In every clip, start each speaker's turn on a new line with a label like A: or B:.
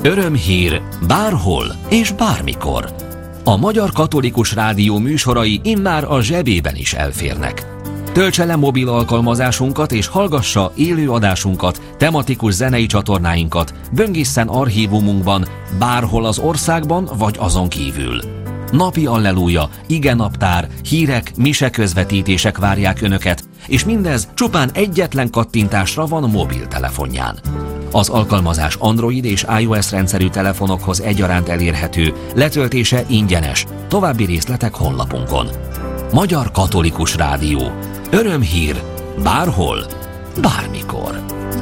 A: Örömhír bárhol és bármikor. A Magyar Katolikus Rádió műsorai immár a zsebében is elférnek. Töltse le mobil alkalmazásunkat és hallgassa élő adásunkat, tematikus zenei csatornáinkat, böngészen archívumunkban, bárhol az országban vagy azon kívül. Napi alleluja, igenaptár, hírek, miseközvetítések várják Önöket, és mindez csupán egyetlen kattintásra van mobiltelefonján. Az alkalmazás Android és iOS rendszerű telefonokhoz egyaránt elérhető, letöltése ingyenes. További részletek honlapunkon. Magyar Katolikus Rádió. Örömhír bárhol, bármikor.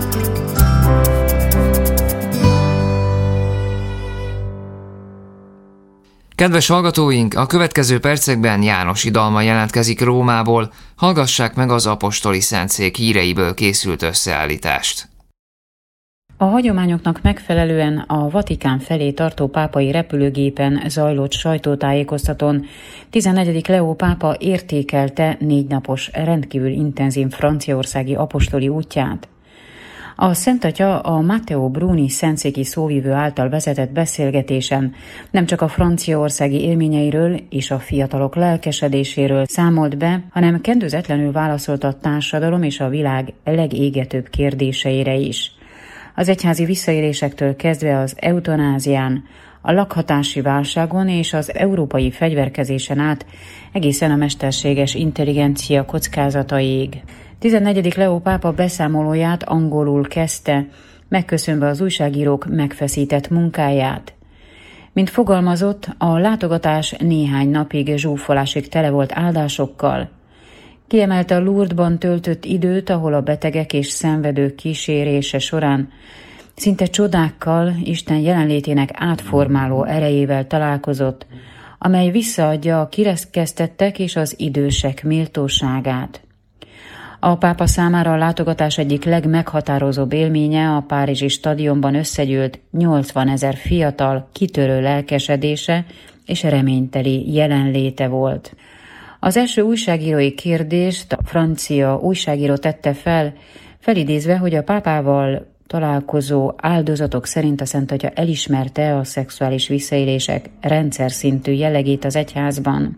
B: Kedves hallgatóink, a következő percekben János Idalma jelentkezik Rómából. Hallgassák meg az apostoli szentszék híreiből készült összeállítást.
C: A hagyományoknak megfelelően a Vatikán felé tartó pápai repülőgépen zajlott sajtótájékoztatón 14. Leó pápa értékelte 4 napos rendkívül intenzív franciaországi apostoli útját. A Szent Atya a Matteo Bruni szentszéki szóvivő által vezetett beszélgetésen nem csak a franciaországi élményeiről és a fiatalok lelkesedéséről számolt be, hanem kendőzetlenül válaszolt a társadalom és a világ legégetőbb kérdéseire is. Az egyházi visszaélésektől kezdve az eutanázián, a lakhatási válságon és az európai fegyverkezésen át egészen a mesterséges intelligencia kockázataiig. 14. Leó pápa beszámolóját angolul kezdte, megköszönve az újságírók megfeszített munkáját. Mint fogalmazott, a látogatás néhány napig zsúfolásig tele volt áldásokkal. Kiemelte a Lourdesban töltött időt, ahol a betegek és szenvedők kísérése során szinte csodákkal, Isten jelenlétének átformáló erejével találkozott, amely visszaadja a kirekesztettek és az idősek méltóságát. A pápa számára a látogatás egyik legmeghatározóbb élménye a párizsi stadionban összegyűlt 80 000 fiatal kitörő lelkesedése és reményteli jelenléte volt. Az első újságírói kérdést a francia újságíró tette fel, felidézve, hogy a pápával találkozó áldozatok szerint a Szent Atya elismerte a szexuális visszaélések rendszer szintű jellegét az egyházban.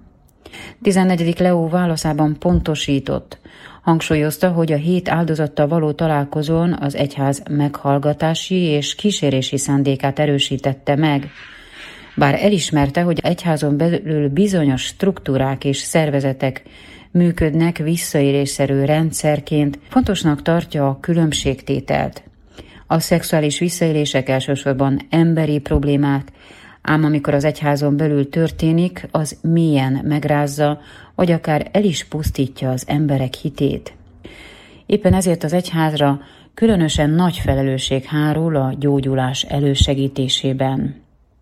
C: 14. Leó válaszában pontosított, hangsúlyozta, hogy a 7 áldozattal való találkozón az egyház meghallgatási és kísérési szándékát erősítette meg. Bár elismerte, hogy egyházon belül bizonyos struktúrák és szervezetek működnek visszaélésszerű rendszerként, fontosnak tartja a különbségtételt. A szexuális visszaélések elsősorban emberi problémák, ám amikor az egyházon belül történik, az mélyen megrázza, vagy akár el is pusztítja az emberek hitét. Éppen ezért az egyházra különösen nagy felelősség hárul a gyógyulás elősegítésében.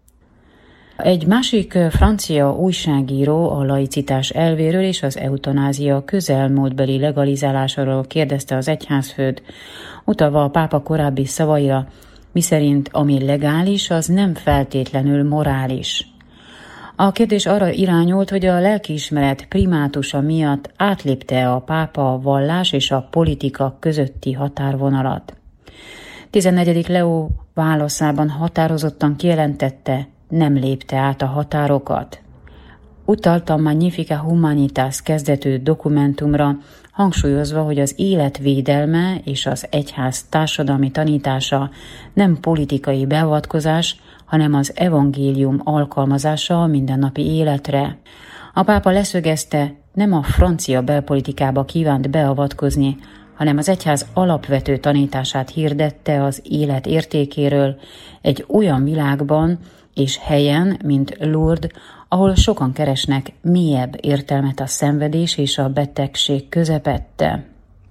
C: Egy másik francia újságíró a laicitás elvéről és az eutanázia közelmúltbeli legalizálásáról kérdezte az egyházfőt, utalva a pápa korábbi szavaira, miszerint ami legális, az nem feltétlenül morális. A kérdés arra irányult, hogy a lelkiismeret primátusa miatt átlépte a pápa a vallás és a politika közötti határvonalat. 14. Leó válaszában határozottan kijelentette, nem lépte át a határokat. Utalt a Magnificat Humanitas kezdetű dokumentumra, hangsúlyozva, hogy az élet védelme és az egyház társadalmi tanítása nem politikai beavatkozás, hanem az evangélium alkalmazása a mindennapi életre. A pápa leszögezte, nem a francia belpolitikába kívánt beavatkozni, hanem az egyház alapvető tanítását hirdette az élet értékéről egy olyan világban és helyen, mint Lourdes, ahol sokan keresnek mélyebb értelmet a szenvedés és a betegség közepette.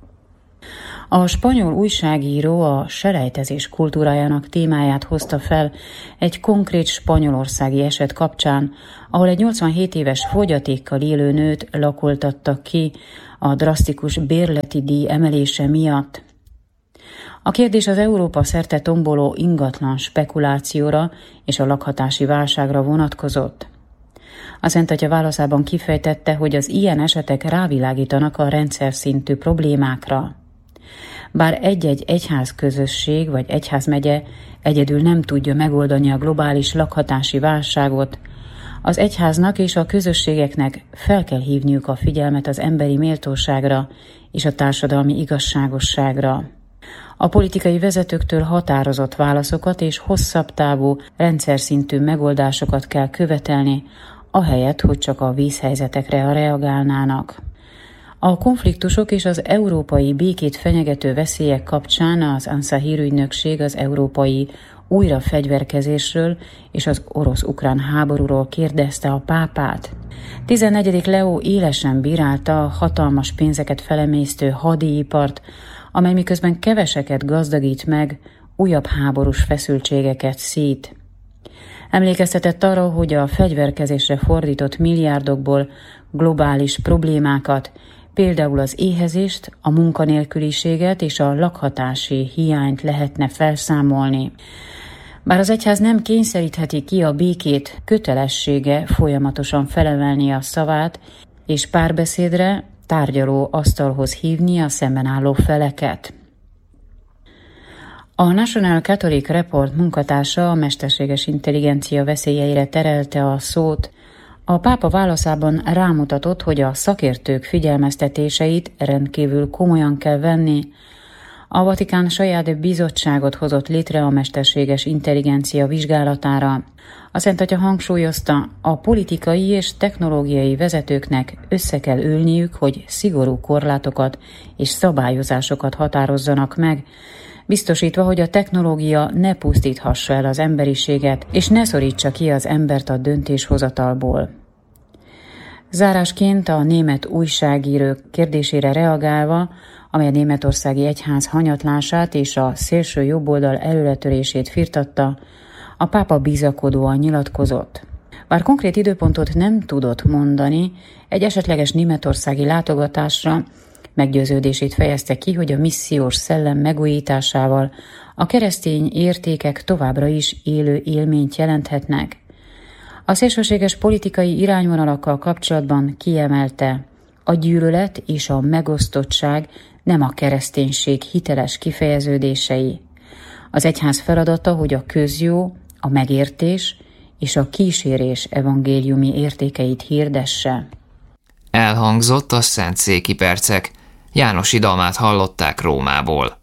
C: A spanyol újságíró a selejtezés kultúrájának témáját hozta fel egy konkrét spanyolországi eset kapcsán, ahol egy 87 éves fogyatékkal élő nőt lakoltattak ki a drasztikus bérleti díj emelése miatt. A kérdés az Európa szerte tomboló ingatlan spekulációra és a lakhatási válságra vonatkozott. A Szent Atya válaszában kifejtette, hogy az ilyen esetek rávilágítanak a rendszer szintű problémákra. Bár egy-egy egyházközösség vagy egyházmegye egyedül nem tudja megoldani a globális lakhatási válságot, az egyháznak és a közösségeknek fel kell hívniuk a figyelmet az emberi méltóságra és a társadalmi igazságosságra. A politikai vezetőktől határozott válaszokat és hosszabb távú, rendszerszintű megoldásokat kell követelni, ahelyett, hogy csak a vízhelyzetekre reagálnának. A konfliktusok és az európai békét fenyegető veszélyek kapcsán az Ansahir ügynökség az európai újrafegyverkezésről és az orosz-ukrán háborúról kérdezte a pápát. 14. Leó élesen bírálta a hatalmas pénzeket felemésztő hadipart, amely miközben keveseket gazdagít meg, újabb háborús feszültségeket szít. Emlékeztetett arra, hogy a fegyverkezésre fordított milliárdokból globális problémákat, például az éhezést, a munkanélküliséget és a lakhatási hiányt lehetne felszámolni. Bár az egyház nem kényszerítheti ki a békét, kötelessége folyamatosan felemelni a szavát, és párbeszédre, tárgyaló asztalhoz hívni a szemben álló feleket. A National Catholic Report munkatársa a mesterséges intelligencia veszélyeire terelte a szót. A pápa válaszában rámutatott, hogy a szakértők figyelmeztetéseit rendkívül komolyan kell venni. A Vatikán saját bizottságot hozott létre a mesterséges intelligencia vizsgálatára. A Szentatya hangsúlyozta, a politikai és technológiai vezetőknek össze kell ülniük, hogy szigorú korlátokat és szabályozásokat határozzanak meg, biztosítva, hogy a technológia ne pusztíthassa el az emberiséget, és ne szorítsa ki az embert a döntéshozatalból. Zárásként a német újságírók kérdésére reagálva, amely a németországi egyház hanyatlását és a szélső jobboldal előretörését firtatta, a pápa bizakodóan nyilatkozott. Bár konkrét időpontot nem tudott mondani, egy esetleges németországi látogatásra meggyőződését fejezte ki, hogy a missziós szellem megújításával a keresztény értékek továbbra is élő élményt jelenthetnek. A szélsőséges politikai irányvonalakkal kapcsolatban kiemelte, a gyűlölet és a megosztottság nem a kereszténység hiteles kifejeződései. Az egyház feladata, hogy a közjó, a megértés és a kísérés evangéliumi értékeit hirdesse.
B: Elhangzott a szentszéki percek. János Idalmát hallották Rómából.